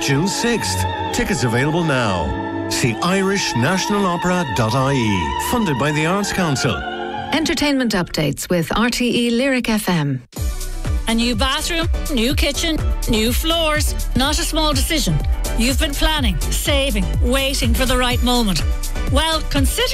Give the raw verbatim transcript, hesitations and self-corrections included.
June sixth. Tickets available now. See irish national opera dot I E. Funded by the Arts Council. Entertainment updates with R T E Lyric F M. A new bathroom, new kitchen, new floors. Not a small decision. You've been planning, saving, waiting for the right moment. Well, consider